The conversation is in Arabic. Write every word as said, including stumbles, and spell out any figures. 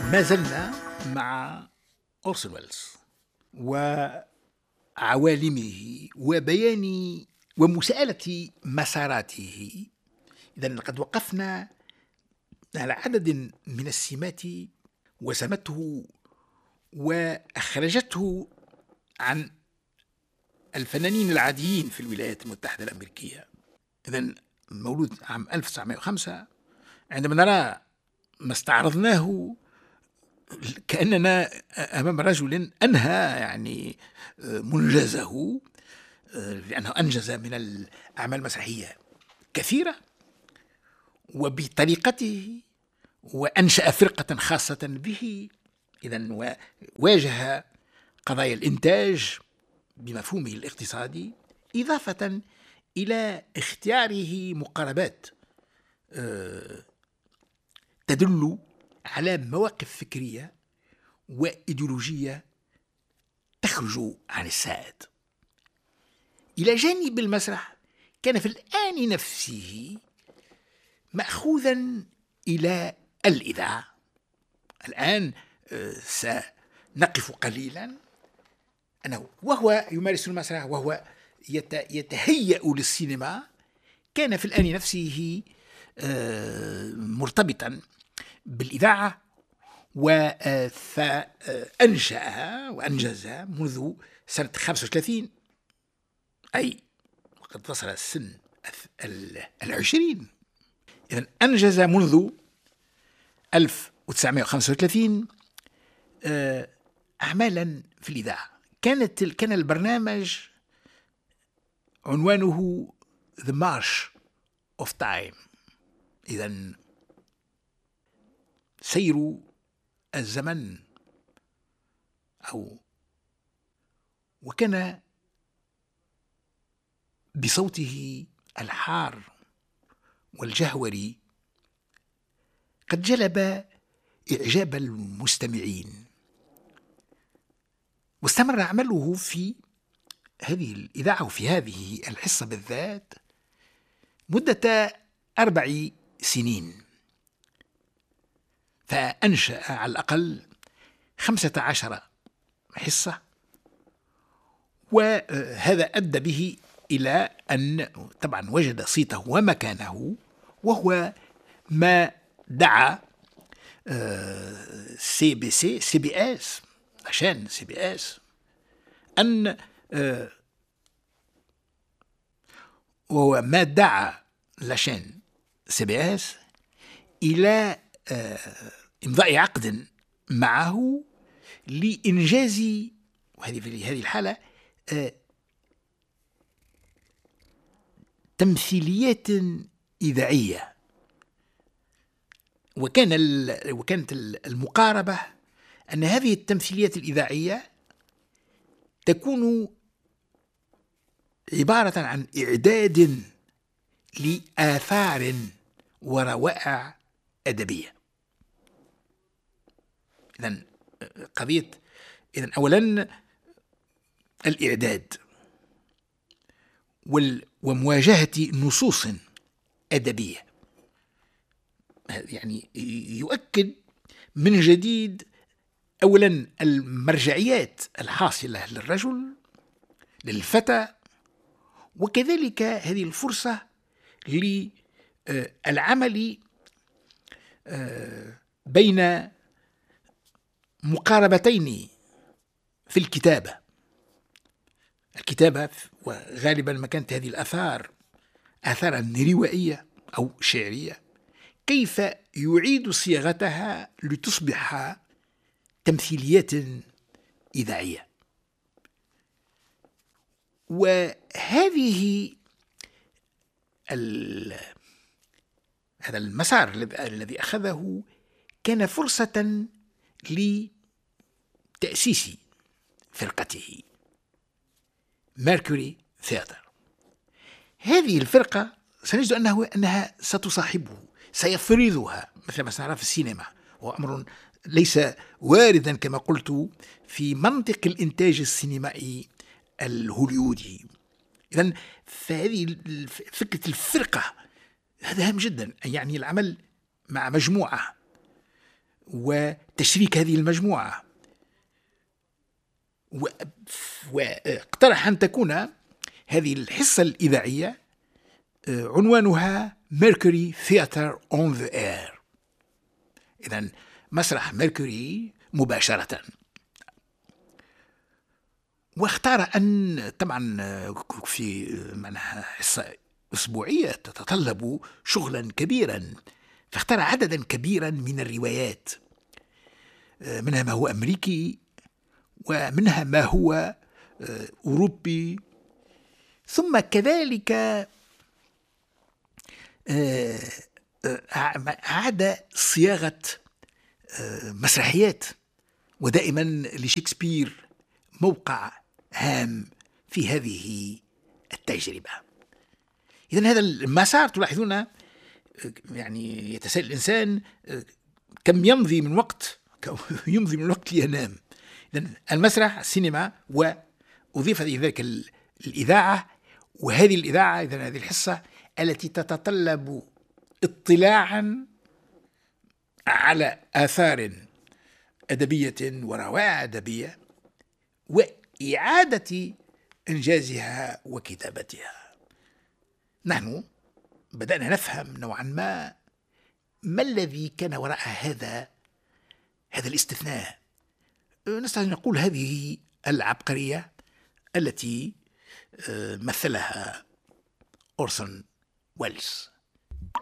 ما زلنا مع أورسون ويلز وعوالمه وبيان ومساءلة مساراته. إذن لقد وقفنا على عدد من السمات وسمته وأخرجته عن الفنانين العاديين في الولايات المتحدة الأمريكية. إذن مولود عام ألف وتسعمائة وخمسة، عندما نرى ما استعرضناه كأننا أمام رجل أنهى يعني منجزه، لأنه أنجز من الأعمال المسرحية كثيرة وبطريقته، وأنشأ فرقة خاصة به. إذن واجه قضايا الإنتاج بمفهومه الاقتصادي، إضافة إلى اختياره مقاربات تدل على مواقف فكرية وإيديولوجية تخرج عن السائد. إلى جانب المسرح كان في الآن نفسه مأخوذا إلى الإذاعة. الآن سنقف قليلا أنه وهو يمارس المسرح وهو يتهيأ للسينما، كان في الآن نفسه مرتبطا بالإذاعة، فأنشأها وأنجزها منذ سنة خمسة وثلاثين، أي وقد وصل السن العشرين. إذن أنجز منذ ألف وتسعمائة وخمسة وثلاثين أعمالا في الإذاعة. كانت كان البرنامج عنوانه The March of Time، إذن سير الزمن، أو وكان بصوته الحار والجهوري قد جلب إعجاب المستمعين، واستمر عمله في هذه الإذاعة وفي هذه الحصة بالذات مدة أربع سنين، فأنشأ على الأقل خمسة عشر حصة، وهذا أدى به إلى أن طبعا وجد صيته ومكانه، وهو ما دعا سي بي سي سي بي اس عشان سي بي اس أن وهو ما دعا لاشين سي بي اس إلى إمضاء عقد معه لإنجاز، وهذه في هذه الحالة تمثيليات إذاعية. وكان وكانت المقاربة أن هذه التمثيليات الإذاعية تكون عبارة عن إعداد لآثار وروائع أدبية. إذن قضية إذن أولا الإعداد ومواجهة نصوص أدبية، يعني يؤكد من جديد أولا المرجعيات الحاصلة للرجل للفتى، وكذلك هذه الفرصة للعمل بين مقاربتين في الكتابة. الكتابة وغالبا ما كانت هذه الآثار آثارا روائية أو شعرية، كيف يعيد صياغتها لتصبح تمثيليات إذاعية. وهذه هذا المسار الذي أخذه كان فرصة لتأسيس فرقته ميركوري ثياتر. هذه الفرقة سنجد أنه أنها ستصاحبه، سيفرضها مثل ما سنرى في السينما، وهو أمر ليس واردا كما قلت في منطق الإنتاج السينمائي الهوليودي. إذن فهذه فكرة الفرقة هذا هام جدا، يعني العمل مع مجموعة وتشريك هذه المجموعة. واقترح أن تكون هذه الحصة الإذاعية عنوانها ميركوري ثياتر أون ذا إير، إذن مسرح ميركوري مباشرة. واختار أن طبعا في معناها حصة أسبوعية تتطلب شغلا كبيرا، فاختار عددا كبيرا من الروايات، منها ما هو أمريكي ومنها ما هو أوروبي، ثم كذلك عاد صياغة مسرحيات، ودائما لشكسبير موقع هام في هذه التجربة. إذن هذا المسار تلاحظون يعني يتساءل الإنسان كم يمضي من وقت يمضي من وقت لينام. إذن المسرح، السينما، وأضيف ذلك الإذاعة، وهذه الإذاعة إذن هذه الحصة التي تتطلب اطلاعا على آثار أدبية وروائع أدبية وإعادة إنجازها وكتابتها. نحن بدأنا نفهم نوعا ما ما الذي كان وراء هذا هذا الاستثناء. نستطيع أن نقول هذه العبقرية التي مثلها أورسون ويلز.